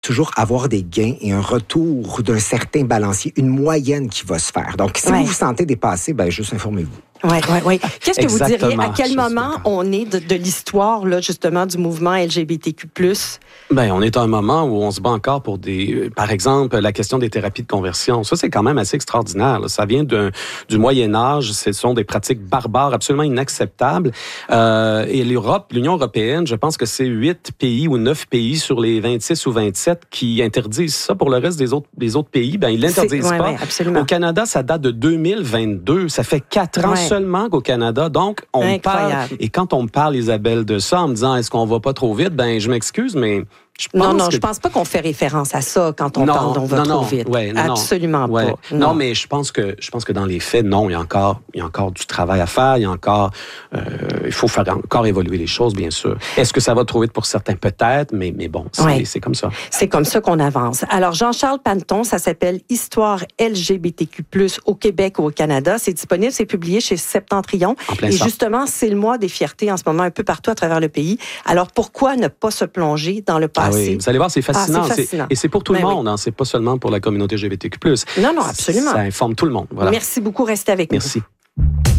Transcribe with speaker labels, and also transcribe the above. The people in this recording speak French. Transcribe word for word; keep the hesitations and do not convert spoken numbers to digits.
Speaker 1: toujours avoir des gains et un retour d'un certain balancier, une moyenne qui va se faire. Donc, si
Speaker 2: ouais.
Speaker 1: vous vous sentez dépassé, ben juste informez-vous.
Speaker 2: Oui, oui, oui. Qu'est-ce que vous diriez? À quel moment on est de, de l'histoire, là, justement, du mouvement L G B T Q plus?
Speaker 3: Bien, on est à un moment où on se bat encore pour des... Par exemple, la question des thérapies de conversion. Ça, c'est quand même assez extraordinaire. Là. Ça vient d'un, du Moyen Âge. Ce sont des pratiques barbares, absolument inacceptables. Euh, et l'Europe, l'Union européenne, je pense que c'est huit pays ou neuf pays sur les vingt-six ou vingt-sept qui interdisent ça. Pour le reste des autres, des autres pays, ben ils l'interdisent
Speaker 2: ouais,
Speaker 3: pas.
Speaker 2: Ouais, absolument.
Speaker 3: Au Canada, ça date de deux mille vingt-deux. Ça fait quatre ans
Speaker 2: ouais.
Speaker 3: seulement qu'au Canada. Donc, on
Speaker 2: Incroyable.
Speaker 3: parle... Et quand on me parle, Isabelle, de ça, en me disant, est-ce qu'on va pas trop vite? Ben, je m'excuse, mais... Je pense
Speaker 2: non, non,
Speaker 3: que...
Speaker 2: je pense pas qu'on fait référence à ça quand on
Speaker 3: non,
Speaker 2: parle d'on va
Speaker 3: non,
Speaker 2: trop
Speaker 3: non,
Speaker 2: vite.
Speaker 3: Ouais, non,
Speaker 2: absolument
Speaker 3: ouais.
Speaker 2: pas.
Speaker 3: Non. non, mais je pense que je pense que dans les faits, non, il y a encore il y a encore du travail à faire, il y a encore euh, il faut faire encore évoluer les choses, bien sûr. Est-ce que ça va trop vite pour certains? Peut-être, mais mais bon, c'est,
Speaker 2: ouais.
Speaker 3: c'est comme ça.
Speaker 2: C'est comme ça qu'on avance. Alors Jean-Charles Panneton, ça s'appelle Histoire L G B T Q plus au Québec ou au Canada. C'est disponible, c'est publié chez Septentrion.
Speaker 3: En plein
Speaker 2: Et
Speaker 3: ça.
Speaker 2: justement, c'est le mois des fiertés en ce moment un peu partout à travers le pays. Alors pourquoi ne pas se plonger dans le passé?
Speaker 3: Ah oui, vous allez voir, c'est fascinant.
Speaker 2: Ah, c'est fascinant.
Speaker 3: C'est, et c'est pour tout
Speaker 2: ben
Speaker 3: le monde,
Speaker 2: oui.
Speaker 3: hein, c'est pas seulement pour la communauté L G B T Q plus.
Speaker 2: Non, non, absolument.
Speaker 3: Ça informe tout le monde. Voilà.
Speaker 2: Merci beaucoup, restez avec
Speaker 3: Merci.
Speaker 2: nous. Merci.